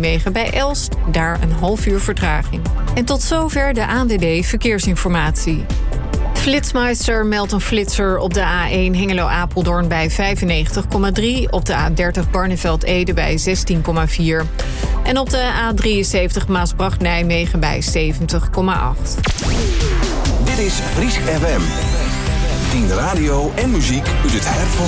Nijmegen bij Elst. Daar een half uur vertraging. En tot zover de ANWB Verkeersinformatie. Flitsmeister meldt een flitser op de A1 Hengelo-Apeldoorn bij 95,3... op de A30 Barneveld-Ede bij 16,4... en op de A73 Maasbracht-Nijmegen bij 70,8. Dit is Friesk FM. 10 radio en muziek uit het hart van